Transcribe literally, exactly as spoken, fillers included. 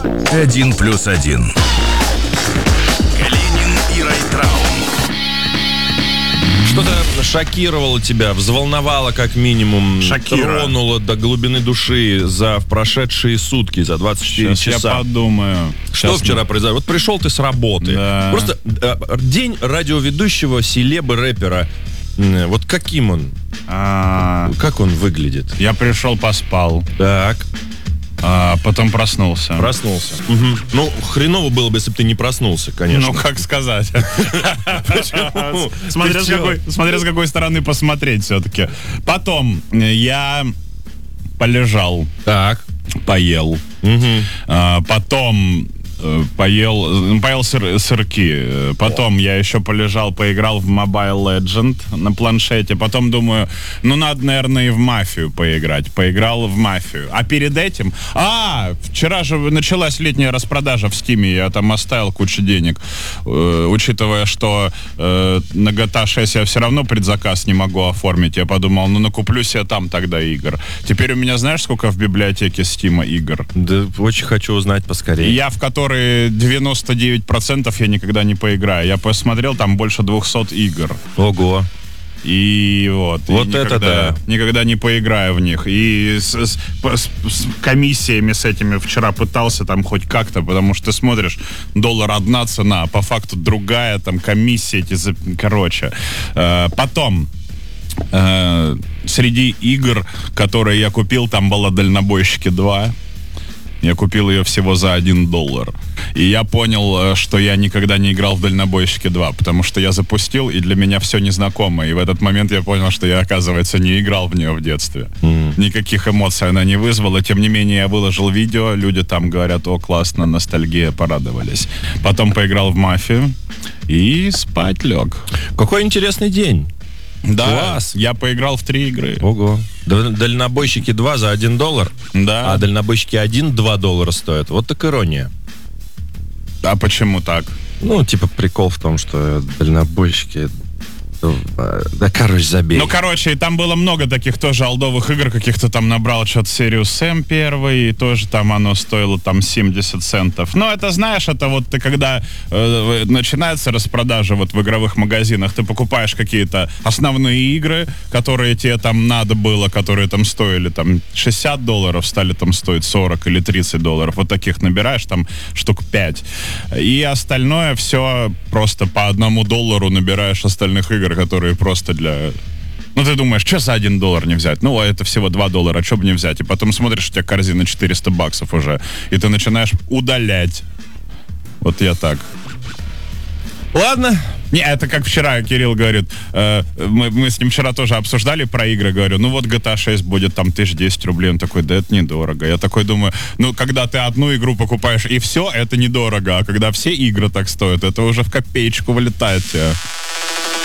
Один плюс один. Калинин и Райтраун. Что-то шокировало тебя, взволновало как минимум, Шокира. тронуло до глубины души за прошедшие сутки, за двадцать четыре Сейчас часа. я подумаю. Что Сейчас вчера мы- произошло? Вот пришел ты с работы. Да. Просто э, день радиоведущего, селебы, рэпера. М, Вот каким он? А, Как он выглядит? Я пришел, поспал, Так, а потом проснулся. проснулся. Мгм. Ну, хреново было бы, если бы ты не проснулся, конечно. Ну, как сказать? Почему? Смотря Ты с чё? какой, смотря с какой стороны посмотреть все-таки. Потом я полежал, Так. поел. Мгм. А, Потом э, поел, э, поел сыр- сырки. Э, Потом я еще полежал, поиграл в Mobile Legend на планшете. Потом думаю, ну надо, наверное, и в мафию поиграть. Поиграл в мафию. А перед этим... А, вчера же началась летняя распродажа в Стиме. Я там оставил кучу денег. Э, Учитывая, что э, на джи ти эй шесть я все равно предзаказ не могу оформить. Я подумал, ну накуплю себе там тогда игр. Теперь у меня, знаешь, сколько в библиотеке Стима игр? Да, очень хочу узнать поскорее. Я в которые девяносто девять процентов я никогда не поиграю. Я посмотрел, там больше двухсот игр. Ого. И вот. и Вот это никогда, да. Никогда не поиграю в них. И с, с- по- с- с комиссиями с этими вчера пытался там хоть как-то, потому что ты смотришь, доллар одна цена, а по факту другая, там комиссия эти, за- короче. Э, потом... э, среди игр, которые я купил, там было «Дальнобойщики два». Я купил ее всего за один доллар. И я понял, э, что я никогда не играл в «Дальнобойщики два», потому что я запустил, и для меня все незнакомо. И в этот момент я понял, что я, оказывается, не играл в нее в детстве. Никаких эмоций она не вызвала. Тем не менее, я выложил видео, люди там говорят, о, классно, ностальгия, порадовались. Потом поиграл в «Мафию» и спать лег. Какой интересный день. Да, Класс. я поиграл в три игры. Ого. Да- Дальнобойщики два за один доллар, Да. а дальнобойщики один два доллара стоят. Вот так ирония. А почему так? Ну, типа прикол в том, что дальнобойщики... ну, э, Да, короче, забей. Ну, короче, и там было много таких тоже олдовых игр, каких-то там набрал что-то Serious Sam первый, и тоже там оно стоило там семьдесят центов. Но это, знаешь, это вот ты когда э, начинается распродажа вот в игровых магазинах, ты покупаешь какие-то основные игры, которые тебе там надо было, которые там стоили там шестьдесят долларов, стали там стоить сорок или тридцать долларов. Вот таких набираешь там штук пять. И остальное все просто по одному доллару набираешь остальных игр, которые просто для... Ну, ты думаешь, что за один доллар не взять? Ну, а это всего два доллара, что бы не взять? И потом смотришь, у тебя корзина четыреста баксов уже, и ты начинаешь удалять. Вот я так. Ладно. Не, это как вчера Кирилл говорит, э, мы, мы с ним вчера тоже обсуждали про игры, говорю, ну вот джи ти эй шесть будет там тысяч десять рублей, он такой, да это недорого. Я такой думаю, ну когда ты одну игру покупаешь и все, это недорого, а когда все игры так стоят, это уже в копеечку вылетает тебе.